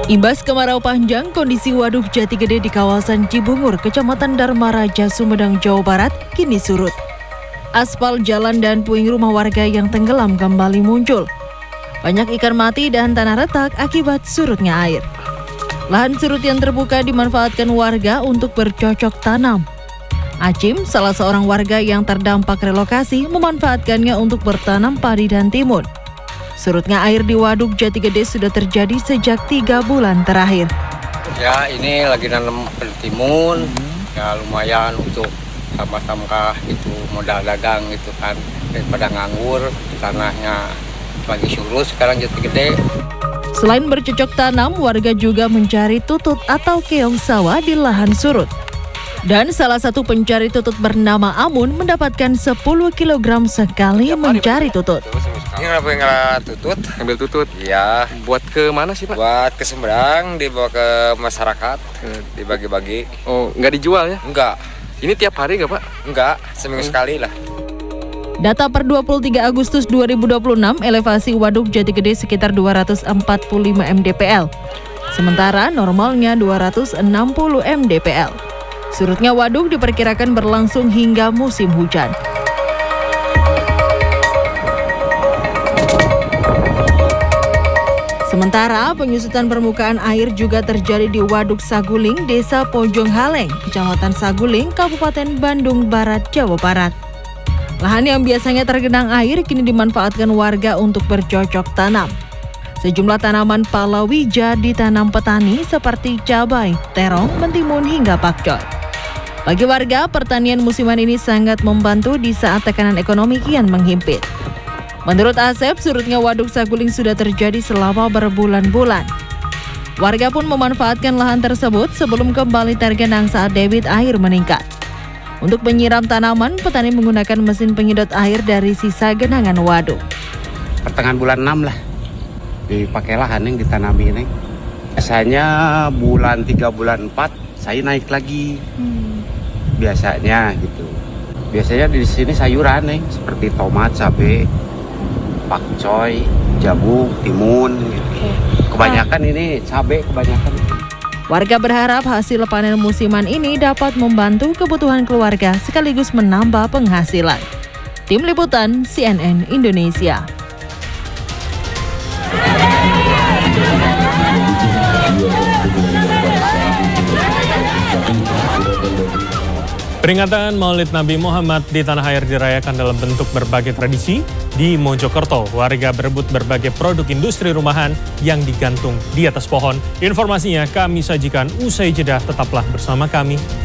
Imbas kemarau panjang, kondisi waduk Jati Gede di kawasan Cibungur, Kecamatan Dharma Raja, Sumedang, Jawa Barat, kini surut. Aspal jalan dan puing rumah warga yang tenggelam kembali muncul. Banyak ikan mati dan tanah retak akibat surutnya air. Lahan surut yang terbuka dimanfaatkan warga untuk bercocok tanam. Acim, salah seorang warga yang terdampak relokasi, memanfaatkannya untuk bertanam padi dan timun. Surutnya air di Waduk Jati Gede sudah terjadi sejak 3 bulan terakhir. Ya, ini lagi nanam timun, ya lumayan untuk tambah-tambah itu modal dagang gitu kan, daripada nganggur, tanahnya lagi surut sekarang Jati Gede. Selain bercocok tanam, warga juga mencari tutut atau keong sawah di lahan surut. Dan salah satu pencari tutut bernama Amun mendapatkan 10 kg sekali mencari tutut. Ini kenapa tutut? Ambil tutut? Iya. Buat ke mana sih, Pak? Buat ke Sumedang, dibawa ke masyarakat, dibagi-bagi. Oh, nggak dijual ya? Enggak. Ini tiap hari nggak, Pak? Enggak, seminggu sekali lah. Data per 23 Agustus 2026, elevasi Waduk Jati Gede sekitar 245 mdpl. Sementara normalnya 260 mdpl. Surutnya waduk diperkirakan berlangsung hingga musim hujan. Sementara penyusutan permukaan air juga terjadi di Waduk Saguling, Desa Pojong Haleng, Kecamatan Saguling, Kabupaten Bandung Barat, Jawa Barat. Lahan yang biasanya tergenang air kini dimanfaatkan warga untuk bercocok tanam. Sejumlah tanaman palawija ditanam petani seperti cabai, terong, mentimun hingga pakcoy. Bagi warga, pertanian musiman ini sangat membantu di saat tekanan ekonomi kian menghimpit. Menurut Asep, surutnya Waduk Saguling sudah terjadi selama berbulan-bulan. Warga pun memanfaatkan lahan tersebut sebelum kembali tergenang saat debit air meningkat. Untuk menyiram tanaman, petani menggunakan mesin penyedot air dari sisa genangan waduk. Pertengahan bulan 6 lah, dipakai lahan yang ditanami ini. Biasanya bulan 3, bulan 4, saya naik lagi. Biasanya gitu. Biasanya di sini sayuran nih, seperti tomat, cabai, pakcoy, jagung, timun gitu. Kebanyakan ini cabai kebanyakan. Warga berharap hasil panen musiman ini dapat membantu kebutuhan keluarga sekaligus menambah penghasilan. Tim Liputan CNN Indonesia. Peringatan Maulid Nabi Muhammad di tanah air dirayakan dalam bentuk berbagai tradisi. Di Mojokerto, warga berebut berbagai produk industri rumahan yang digantung di atas pohon. Informasinya kami sajikan usai jeda, tetaplah bersama kami.